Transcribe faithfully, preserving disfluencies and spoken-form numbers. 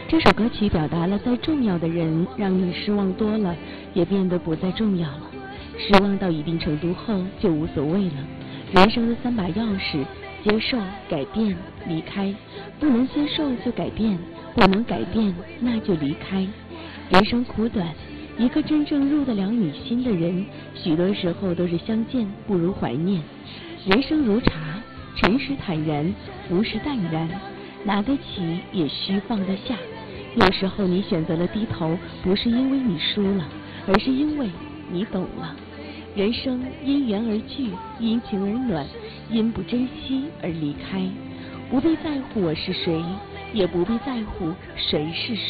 这首歌曲表达了再重要的人让你失望多了也变得不再重要了，失望到一定程度后就无所谓了。人生的三把钥匙，接受、改变、离开。不能接受就改变，不能改变那就离开。人生苦短，一个真正入得了你心的人，许多时候都是相见不如怀念。人生如茶，诚实坦然，浮实淡然，拿得起也需放得下。有时候你选择了低头，不是因为你输了，而是因为你懂了。人生因缘而聚，因情而暖，因不珍惜而离开。不必在乎我是谁，也不必在乎谁是谁。